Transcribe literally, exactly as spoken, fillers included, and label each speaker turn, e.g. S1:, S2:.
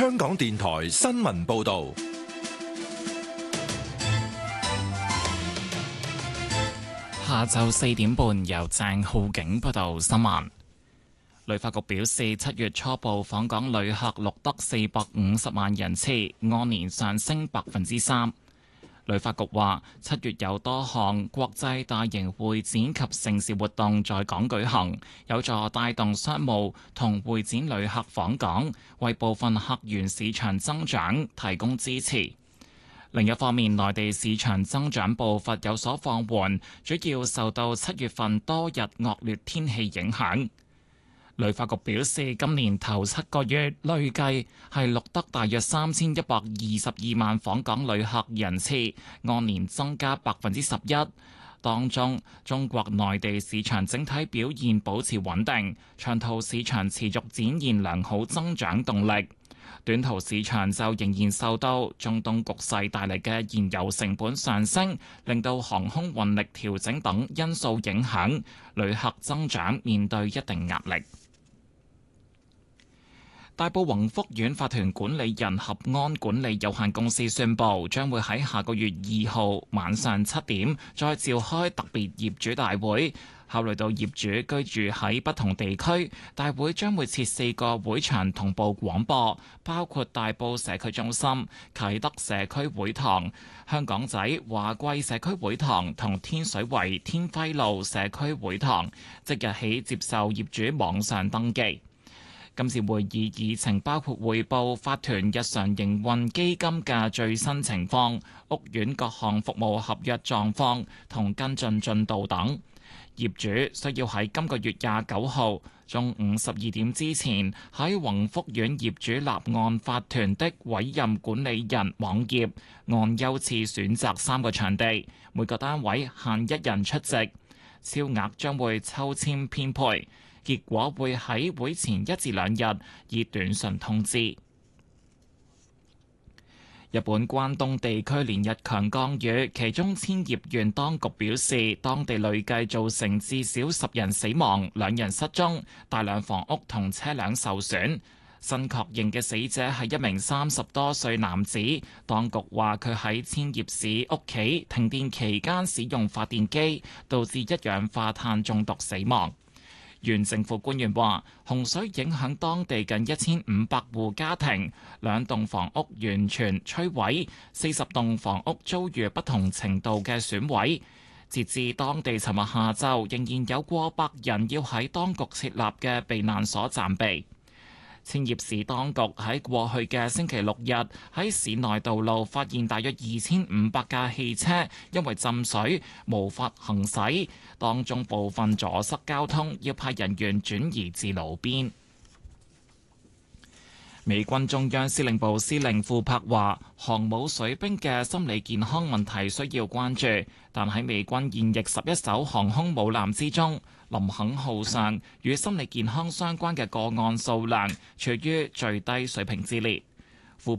S1: 香港電台新聞報道。
S2: 下晝四點半，由鄭浩景報道新聞。旅發局表示，七月初步訪港旅客錄得四百五十萬人次，按年上升百分之三。旅發局話，七月有多項國際大型會展及盛事活動在港舉行，有助帶動商務同會展旅客訪港，為部分客源市場增長提供支持。另一方面，內地市場增長步伐有所放緩，主要受到七月份多日惡劣天氣影響。旅發局表示，今年頭七個月累計係錄得大約三千一百二十二萬訪港旅客人次，按年增加百分之十一。當中，中國內地市場整體表現保持穩定，長途市場持續展現良好增長動力。短途市場就仍然受到中東局勢帶嚟嘅燃油成本上升，令到航空運力調整等因素影響，旅客增長面對一定壓力。大埔宏福苑法團管理人合安管理有限公司宣布，將會喺下個月二號晚上七點再召開特別業主大會。考慮到業主居住喺不同地區，大會將會設四個會場同步廣播，包括大埔社區中心、啟德社區會堂、香港仔華貴社區會堂同天水圍天輝路社區會堂，即日起接受業主網上登記。今次會議議程包括匯報法團日常營運基金嘅最新情況、屋苑各項服務合約狀況同跟進進度等。業主需要喺今個月廿九號中午十二點之前喺宏福苑業主立案法團的委任管理人網頁按優次選擇三個場地，每個單位限一人出席，超額將會抽籤編配。結果會喺會前一至兩日以短信通知。日本關東地區連日強降雨，其中千葉縣當局表示，當地累計造成至少十人死亡、兩人失蹤，大量房屋同車輛受損。新確認嘅死者係一名三十多歲男子，當局話佢喺千葉市屋企停電期間使用發電機，導致一氧化碳中毒死亡。縣政府官員話，洪水影響當地近一千五百戶家庭，兩棟房屋完全摧毀，四十棟房屋遭遇不同程度嘅損毀。截至當地尋日下晝，仍然有過百人要喺當局設立嘅避難所暫避。千葉市當局喺過去嘅星期六日喺市內道路發現大約二千五百架汽車因為浸水無法行駛，當中部分阻塞交通，要派人員轉移至路邊。美軍中央司令部司令庫珀話，航母水兵嘅心理健康問題需要關注，但喺美軍現役十一艘航空母艦之中，林肯號上與心理健康相關嘅個案數量處於最低水平之列。